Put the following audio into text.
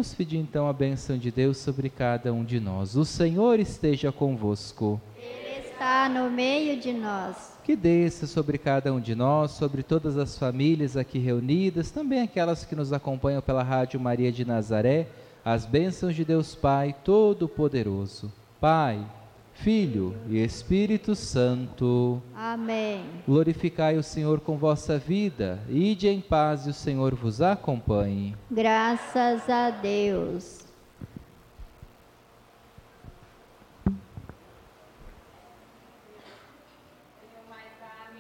Vamos pedir então a bênção de Deus sobre cada um de nós. O Senhor esteja convosco. Ele está no meio de nós. Que desça sobre cada um de nós, sobre todas as famílias aqui reunidas, também aquelas que nos acompanham pela Rádio Maria de Nazaré, as bênçãos de Deus Pai Todo-Poderoso. Pai, Filho e Espírito Santo. Amém. Glorificai o Senhor com vossa vida, ide em paz e o Senhor vos acompanhe. Graças a Deus.